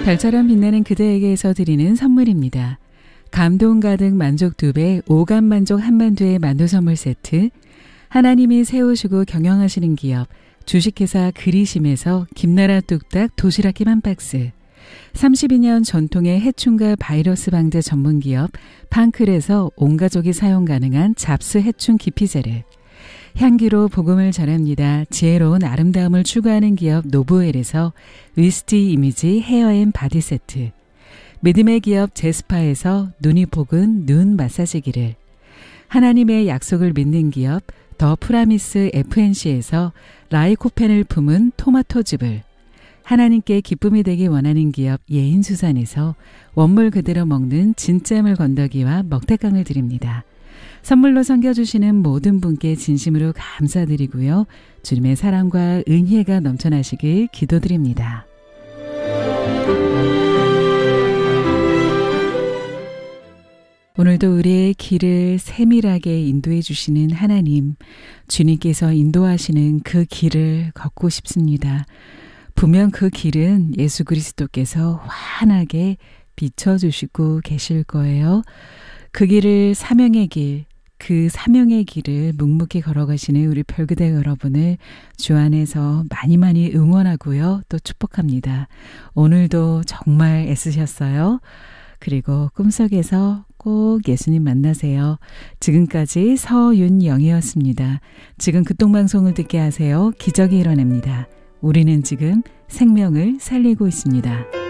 별처럼 빛나는 그대에게서 드리는 선물입니다. 감동 가득 만족 2배, 오감 만족 한만두의 만두 선물 세트, 하나님이 세우시고 경영하시는 기업 주식회사 그리심에서 김나라 뚝딱 도시락김 한 박스, 32년 전통의 해충과 바이러스 방제 전문기업 판클에서 온가족이 사용 가능한 잡스 해충 기피제를, 향기로 복음을 전합니다. 지혜로운 아름다움을 추구하는 기업 노브웰에서 위스티 이미지 헤어앤 바디 세트, 믿음의 기업 제스파에서 눈이 복은 눈 마사지기를, 하나님의 약속을 믿는 기업 더 프라미스 FNC에서 라이코펜을 품은 토마토즙을, 하나님께 기쁨이 되기 원하는 기업 예인수산에서 원물 그대로 먹는 진짜물 건더기와 먹태깡을 드립니다. 선물로 섬겨주시는 모든 분께 진심으로 감사드리고요. 주님의 사랑과 은혜가 넘쳐나시길 기도드립니다. 오늘도 우리의 길을 세밀하게 인도해 주시는 하나님, 주님께서 인도하시는 그 길을 걷고 싶습니다. 분명 그 길은 예수 그리스도께서 환하게 비춰주시고 계실 거예요. 그 길을 사명의 길, 그 사명의 길을 묵묵히 걸어가시는 우리 별그대 여러분을 주 안에서 많이 응원하고요. 또 축복합니다. 오늘도 정말 애쓰셨어요. 그리고 꿈속에서 꼭 예수님 만나세요. 지금까지 서윤영이었습니다. 지금 극동방송을 듣게 하세요. 기적이 일어납니다. 우리는 지금 생명을 살리고 있습니다.